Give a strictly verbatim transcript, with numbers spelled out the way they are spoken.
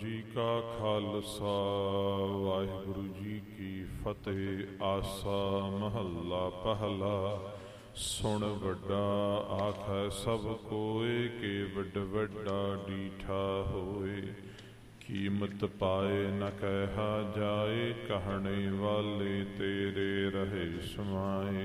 जी का खालसा वाहिगुरु जी की फतेह। आसा महला पहला। सुन वड्डा आखै सब कोय, के वड वड्डा डीठा होए। कीमत पाए न कहा जाए, कहने वाले तेरे रहे समाए।